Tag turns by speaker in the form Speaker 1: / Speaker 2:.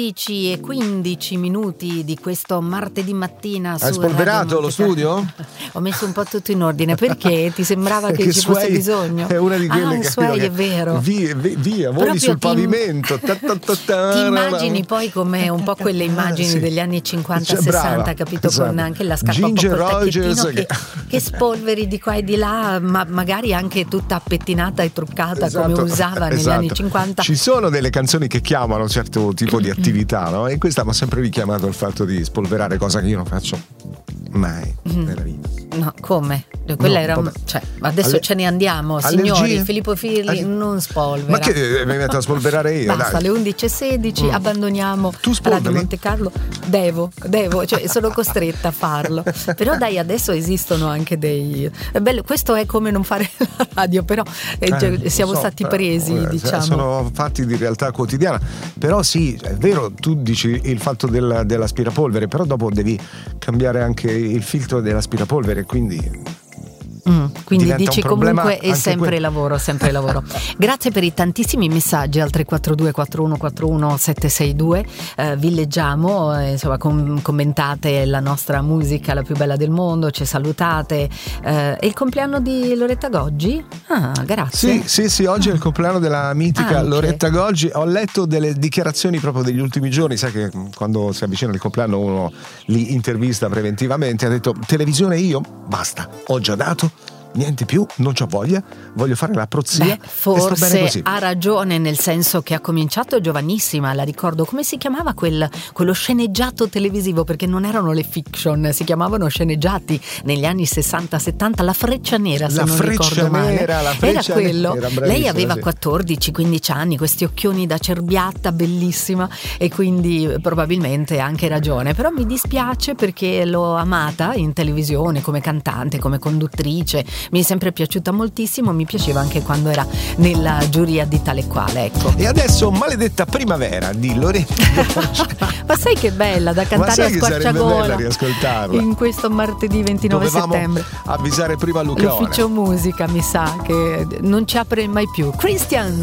Speaker 1: 11:15 di questo martedì mattina.
Speaker 2: Hai spolverato lo studio?
Speaker 1: Ho messo un po' tutto in ordine, perché ti sembrava che ci fosse bisogno?
Speaker 2: È una di quelle che
Speaker 1: Sway, è vero.
Speaker 2: Via, voli sul pavimento.
Speaker 1: Ti immagini poi come un po' quelle immagini degli anni 50-60, capito?
Speaker 2: Esatto.
Speaker 1: Con anche la scarpa
Speaker 2: Ginger
Speaker 1: un po' col
Speaker 2: Rogers
Speaker 1: tacchettino che spolveri di qua e di là, ma magari anche tutta pettinata e truccata,
Speaker 2: esatto,
Speaker 1: come usava negli anni 50.
Speaker 2: Ci sono delle canzoni che chiamano un certo tipo di attività, no? E questa mi ha sempre richiamato il fatto di spolverare, cosa che io non faccio mai nella vita.
Speaker 1: No, come? Quella era cioè, adesso ce ne andiamo, signori. Filippo Firli non spolvera.
Speaker 2: Ma che mi metto a spolverare io?
Speaker 1: Basta, alle 11:16 abbandoniamo Radio Monte Carlo. Devo, cioè sono costretta a farlo. Però dai, adesso esistono anche dei bello, questo è come non fare la radio, però siamo stati presi, diciamo.
Speaker 2: Sono fatti di realtà quotidiana. Però sì, è vero, tu dici il fatto dell'aspirapolvere, però dopo devi cambiare anche il filtro dell'aspirapolvere, quindi
Speaker 1: dici comunque è sempre lavoro. Grazie per i tantissimi messaggi al 342 4141 762. Vi leggiamo, insomma, commentate la nostra musica, la più bella del mondo, ci salutate. È il compleanno di Loretta Goggi? Grazie.
Speaker 2: Sì, oggi è il compleanno della mitica Loretta Goggi. Ho letto delle dichiarazioni proprio degli ultimi giorni, sai che quando si avvicina il compleanno uno li intervista preventivamente. Ha detto: televisione io? Basta, ho già dato, niente più, non c'ho voglia, voglio fare la prozia.
Speaker 1: Forse ha ragione, nel senso che ha cominciato giovanissima. La ricordo, come si chiamava quello sceneggiato televisivo, perché non erano le fiction, si chiamavano sceneggiati negli anni 60-70, La Freccia Nera, se non ricordo male. Era quello. Lei aveva 14-15 anni, questi occhioni da cerbiatta, bellissima, e quindi probabilmente ha anche ragione. Però mi dispiace, perché l'ho amata in televisione come cantante, come conduttrice. Mi è sempre piaciuta moltissimo, mi piaceva anche quando era nella giuria di Tale Quale, ecco.
Speaker 2: E adesso Maledetta Primavera di Loretta.
Speaker 1: Ma sai che bella da cantare a squarciagola
Speaker 2: in
Speaker 1: questo martedì 29 settembre.
Speaker 2: Avvisare prima Luca.
Speaker 1: L'ufficio musica mi sa che non ci apre mai più. Christian